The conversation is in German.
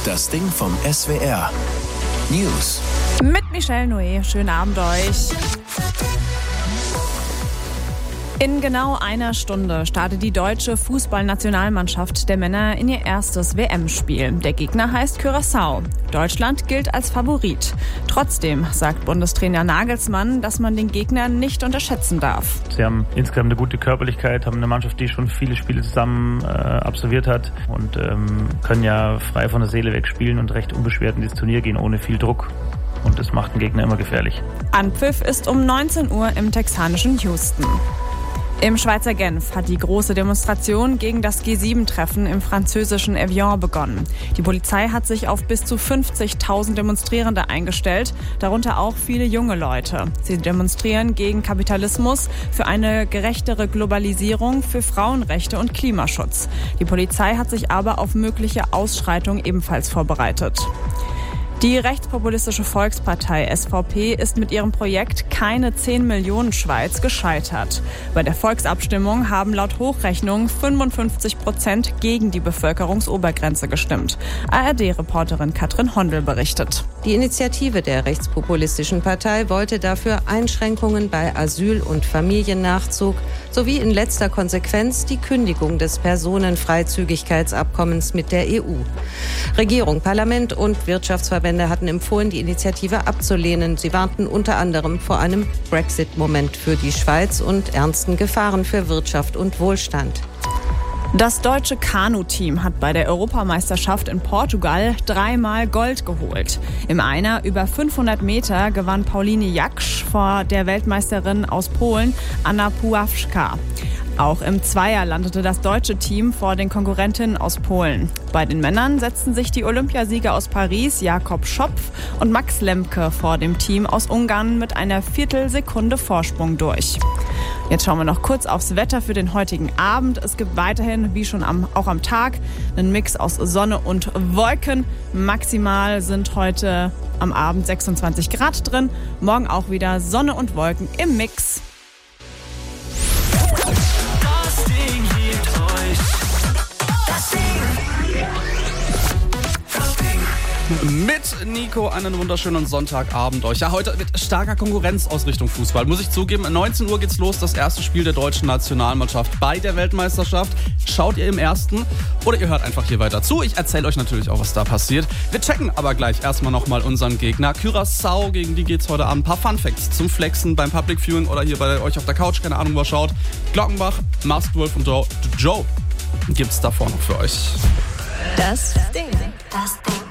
Das Ding vom SWR. News. Mit Michelle Noé. Schönen Abend euch. In genau einer Stunde startet die deutsche Fußballnationalmannschaft der Männer in ihr erstes WM-Spiel. Der Gegner heißt Curaçao. Deutschland gilt als Favorit. Trotzdem sagt Bundestrainer Nagelsmann, dass man den Gegner nicht unterschätzen darf. Sie haben insgesamt eine gute Körperlichkeit, haben eine Mannschaft, die schon viele Spiele zusammen absolviert hat und können ja frei von der Seele weg spielen und recht unbeschwert in dieses Turnier gehen, ohne viel Druck. Und das macht den Gegner immer gefährlich. Anpfiff ist um 19 Uhr im texanischen Houston. Im Schweizer Genf hat die große Demonstration gegen das G7-Treffen im französischen Evian begonnen. Die Polizei hat sich auf bis zu 50.000 Demonstrierende eingestellt, darunter auch viele junge Leute. Sie demonstrieren gegen Kapitalismus, für eine gerechtere Globalisierung, für Frauenrechte und Klimaschutz. Die Polizei hat sich aber auf mögliche Ausschreitungen ebenfalls vorbereitet. Die rechtspopulistische Volkspartei SVP ist mit ihrem Projekt Keine 10 Millionen Schweiz gescheitert. Bei der Volksabstimmung haben laut Hochrechnung 55% gegen die Bevölkerungsobergrenze gestimmt. ARD-Reporterin Katrin Hondel berichtet. Die Initiative der rechtspopulistischen Partei wollte dafür Einschränkungen bei Asyl- und Familiennachzug sowie in letzter Konsequenz die Kündigung des Personenfreizügigkeitsabkommens mit der EU. Regierung, Parlament und Wirtschaftsverbände hatten empfohlen, die Initiative abzulehnen. Sie warnten unter anderem vor einem Brexit-Moment für die Schweiz und ernsten Gefahren für Wirtschaft und Wohlstand. Das deutsche Kanu-Team hat bei der Europameisterschaft in Portugal 3-mal Gold geholt. Im Einer über 500 Meter gewann Pauline Jaksch vor der Weltmeisterin aus Polen, Anna Puławska. Auch im Zweier landete das deutsche Team vor den Konkurrentinnen aus Polen. Bei den Männern setzten sich die Olympiasieger aus Paris, Jakob Schopf und Max Lemke vor dem Team aus Ungarn mit einer Viertelsekunde Vorsprung durch. Jetzt schauen wir noch kurz aufs Wetter für den heutigen Abend. Es gibt weiterhin, wie schon auch am Tag, einen Mix aus Sonne und Wolken. Maximal sind heute am Abend 26 Grad drin. Morgen auch wieder Sonne und Wolken im Mix. Mit Nico einen wunderschönen Sonntagabend euch. Ja, heute mit starker Konkurrenz aus Richtung Fußball. Muss ich zugeben, 19 Uhr geht's los, das erste Spiel der deutschen Nationalmannschaft bei der Weltmeisterschaft. Schaut ihr im ersten oder ihr hört einfach hier weiter zu. Ich erzähle euch natürlich auch, was da passiert. Wir checken aber gleich erstmal nochmal unseren Gegner. Curaçao, gegen die geht's heute Abend. Ein paar Funfacts zum Flexen beim Public Viewing oder hier bei euch auf der Couch. Keine Ahnung, wo ihr schaut. Glockenbach, Masked Wolf und Joe gibt's davor noch für euch. Das Ding. Das Ding.